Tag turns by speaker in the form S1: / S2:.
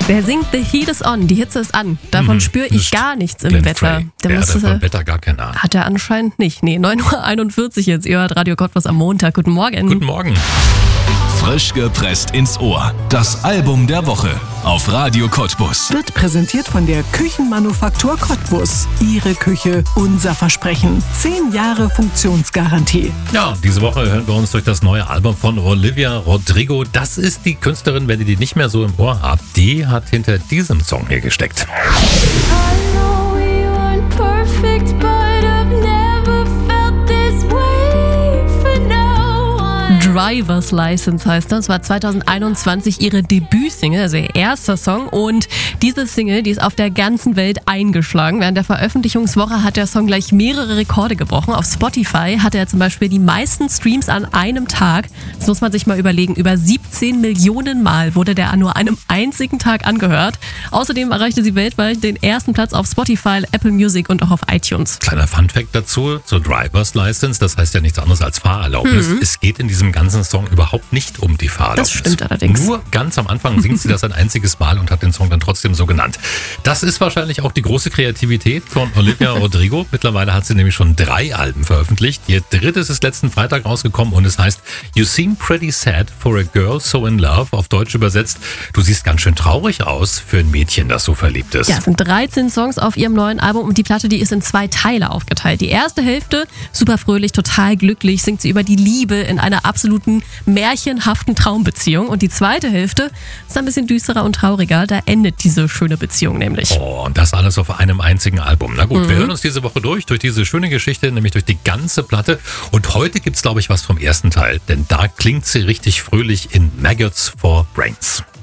S1: Der singt The Heat is on, die Hitze ist an. Davon spüre ich gar nichts im Wetter.
S2: Der hat vom Wetter gar keine Ahnung.
S1: Hat er anscheinend nicht. Nee, 9.41 Uhr jetzt. Ihr hört Radio Cottbus am Montag. Guten Morgen.
S2: Guten Morgen.
S3: Frisch gepresst ins Ohr. Das Album der Woche auf Radio Cottbus.
S4: Wird präsentiert von der Küchenmanufaktur Cottbus. Ihre Küche, unser Versprechen. 10 Jahre Funktionsgarantie.
S2: Ja, diese Woche hören wir uns durch das neue Album von Olivia Rodrigo. Das ist die Künstlerin, wenn ihr die nicht mehr so im Ohr habt. Die hat hinter diesem Song hier gesteckt.
S1: Driver's License heißt das. War 2021 ihre Debütsingle, also ihr erster Song. Und diese Single, die ist auf der ganzen Welt eingeschlagen. Während der Veröffentlichungswoche hat der Song gleich mehrere Rekorde gebrochen. Auf Spotify hatte er zum Beispiel die meisten Streams an einem Tag. Das muss man sich mal überlegen. Über 17 Millionen Mal wurde der an nur einem einzigen Tag angehört. Außerdem erreichte sie weltweit den ersten Platz auf Spotify, Apple Music und auch auf iTunes.
S2: Kleiner Funfact dazu, zur Driver's License, das heißt ja nichts anderes als Fahrerlaubnis. Es geht in diesem ganzen Song überhaupt nicht um die Fahrerlaubnis.
S1: Das stimmt allerdings.
S2: Nur ganz am Anfang singt sie das ein einziges Mal und hat den Song dann trotzdem so genannt. Das ist wahrscheinlich auch die große Kreativität von Olivia Rodrigo. Mittlerweile hat sie nämlich schon 3 Alben veröffentlicht. Ihr drittes ist letzten Freitag rausgekommen und es heißt You Seem Pretty Sad for a Girl So in Love. Auf Deutsch übersetzt, du siehst ganz schön traurig aus für ein Mädchen, das so verliebt ist.
S1: Ja, es sind 13 Songs auf ihrem neuen Album und die Platte, die ist in 2 Teile aufgeteilt. Die erste Hälfte, super fröhlich, total glücklich, singt sie über die Liebe in einer absoluten märchenhaften Traumbeziehung. Und die zweite Hälfte ist ein bisschen düsterer und trauriger. Da endet diese schöne Beziehung nämlich.
S2: Oh, und das alles auf einem einzigen Album. Na gut, wir hören uns diese Woche durch diese schöne Geschichte, nämlich durch die ganze Platte. Und heute gibt's, glaube ich, was vom ersten Teil. Denn da klingt sie richtig fröhlich in Maggots for Brains.